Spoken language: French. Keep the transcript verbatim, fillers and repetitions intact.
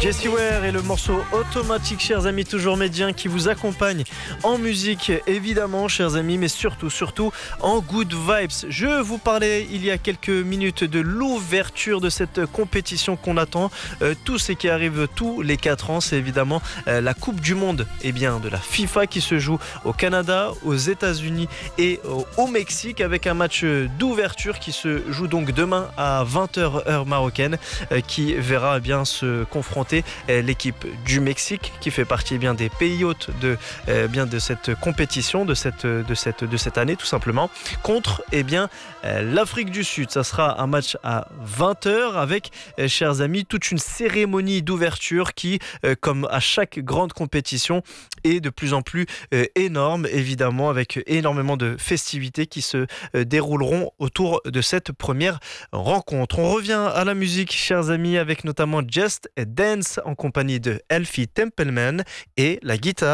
Jessie Ware et le morceau Automatique, chers amis, toujours médiens, qui vous accompagne en musique, évidemment, chers amis, mais surtout, surtout en good vibes. Je vous parlais il y a quelques minutes de l'ouverture de cette compétition qu'on attend euh, tous et qui arrive tous les quatre ans. C'est évidemment euh, la Coupe du Monde eh bien, de la FIFA qui se joue au Canada, aux États-Unis et au, au Mexique, avec un match d'ouverture qui se joue donc demain à vingt heures heure marocaine, euh, qui verra eh bien se confronter l'équipe du Mexique, qui fait partie eh bien des pays hôtes de eh bien de cette compétition, de cette de cette de cette année tout simplement, contre eh bien l'Afrique du Sud. Ça sera un match à vingt heures avec, chers amis, toute une cérémonie d'ouverture qui, comme à chaque grande compétition, est de plus en plus énorme, évidemment, avec énormément de festivités qui se dérouleront autour de cette première rencontre. On revient à la musique, chers amis, avec notamment Just Dance en compagnie de Elfie Templeman et la guitare